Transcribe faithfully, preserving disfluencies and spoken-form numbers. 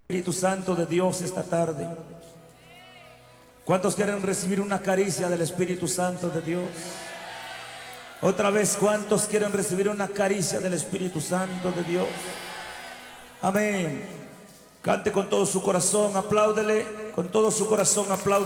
Espíritu Santo de Dios esta tarde. ¿Cuántos quieren recibir una caricia del Espíritu Santo de Dios? Otra vez, ¿cuántos quieren recibir una caricia del Espíritu Santo de Dios? Amén. Cante con todo su corazón, apláudele con todo su corazón, apláudele.